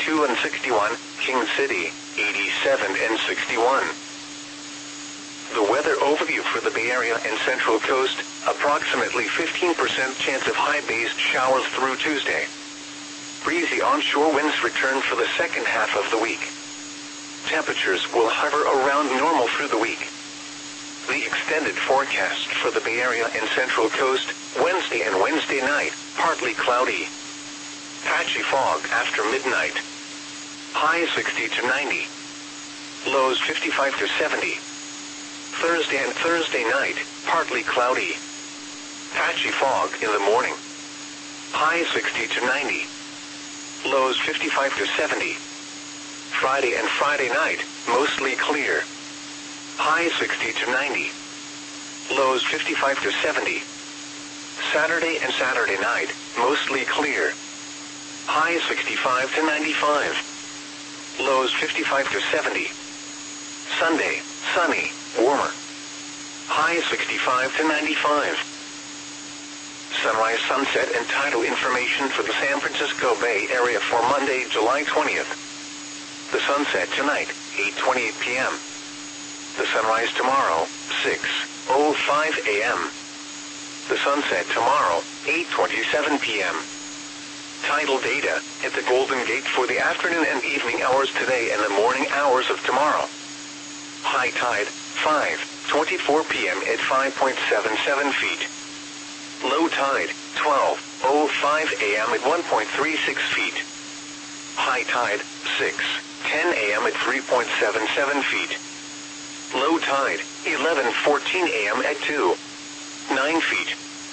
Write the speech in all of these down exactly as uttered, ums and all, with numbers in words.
eighty-two and sixty-one, King City, eighty-seven and sixty-one. The weather overview for the Bay Area and Central Coast, approximately fifteen percent chance of high-based showers through Tuesday. Breezy onshore winds return for the second half of the week. Temperatures will hover around normal through the week. The extended forecast for the Bay Area and Central Coast, Wednesday and Wednesday night, partly cloudy. Patchy fog after midnight. High sixty to ninety. Lows fifty-five to seventy. Thursday and Thursday night, partly cloudy. Patchy fog in the morning. High sixty to ninety. Lows fifty-five to seventy. Friday and Friday night, mostly clear. High sixty to ninety. Lows fifty-five to seventy. Saturday and Saturday night, mostly clear. High sixty-five to ninety-five. Lows fifty-five to seventy. Sunday, sunny, warmer. High sixty-five to ninety-five. Sunrise, sunset, and tidal information for the San Francisco Bay Area for Monday, July twentieth. The sunset tonight, eight twenty-eight p m The sunrise tomorrow, six oh five a m The sunset tomorrow, eight twenty-seven p m Tidal data at the Golden Gate for the afternoon and evening hours today and the morning hours of tomorrow. High tide, five twenty-four p m at five point seven seven feet. Low tide, twelve oh five a m at one point three six feet. High tide, six ten a m at three point seven seven feet. Low tide, eleven fourteen a m at two nine feet.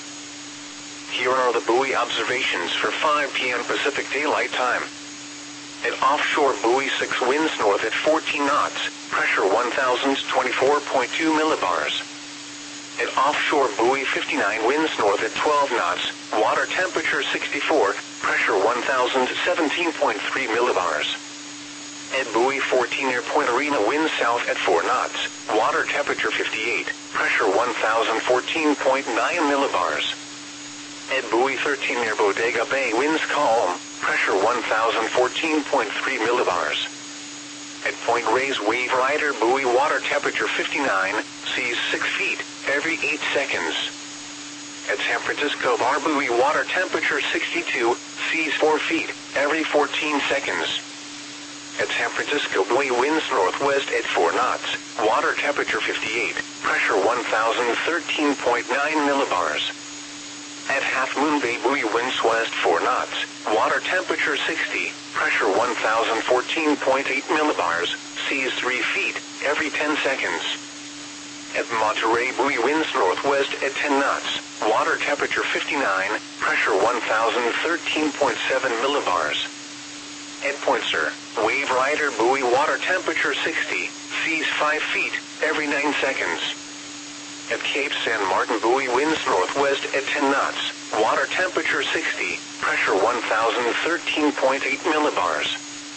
Here are the buoy observations for five p m Pacific Daylight Time. At offshore buoy six, winds north at fourteen knots, pressure one thousand twenty-four point two millibars. At offshore buoy fifty-nine, winds north at twelve knots, water temperature sixty-four, pressure one thousand seventeen point three millibars. At buoy fourteen near Point Arena, winds south at four knots, water temperature fifty-eight, pressure one thousand fourteen point nine millibars. At buoy thirteen near Bodega Bay, winds calm, pressure one thousand fourteen point three millibars. At Point Reyes Wave Rider buoy, water temperature fifty-nine, seas six feet, every eight seconds. At San Francisco Bar buoy, water temperature sixty-two, seas four feet, every fourteen seconds. At San Francisco buoy, winds northwest at four knots, water temperature fifty-eight, pressure one thousand thirteen point nine millibars. At Half Moon Bay buoy, winds west four knots, water temperature sixty, pressure one thousand fourteen point eight millibars, seas three feet, every ten seconds. At Monterey buoy, winds northwest at ten knots, water temperature fifty-nine, pressure one thousand thirteen point seven millibars. At Point Sur, Wave Rider buoy, water temperature sixty, seas five feet, every nine seconds. At Cape San Martin buoy, winds northwest at ten knots, water temperature sixty, pressure one thousand thirteen point eight millibars.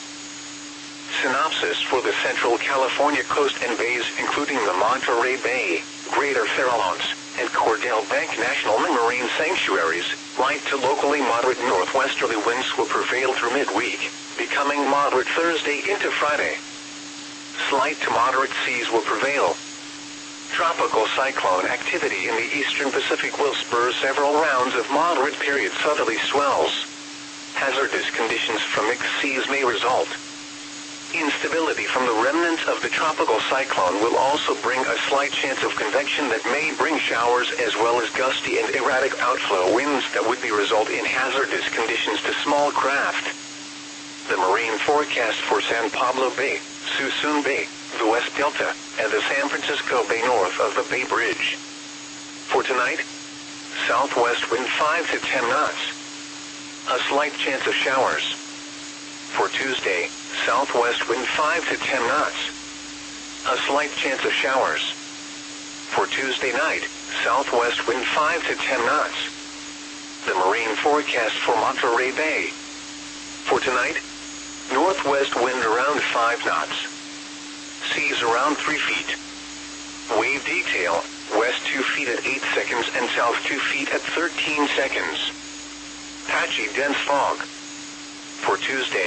Synopsis for the Central California coast and bays, including the Monterey Bay, Greater Farallones, and Cordell Bank National Marine Sanctuaries, light to locally moderate northwesterly winds will prevail through midweek, becoming moderate Thursday into Friday. Slight to moderate seas will prevail. Tropical cyclone activity in the eastern Pacific will spur several rounds of moderate period southerly swells. Hazardous conditions from mixed seas may result. Instability from the remnants of the tropical cyclone will also bring a slight chance of convection that may bring showers as well as gusty and erratic outflow winds that would be result in hazardous conditions to small craft. The marine forecast for San Pablo Bay, Suisun Bay, the West Delta, and the San Francisco Bay north of the Bay Bridge. For tonight, southwest wind five to ten knots. A slight chance of showers. For Tuesday, southwest wind five to ten knots. A slight chance of showers. For Tuesday night, southwest wind five to ten knots. The marine forecast for Monterey Bay. For tonight, northwest wind around five knots. Seas around three feet. Wave detail, west two feet at eight seconds and south two feet at thirteen seconds. Patchy dense fog. For Tuesday,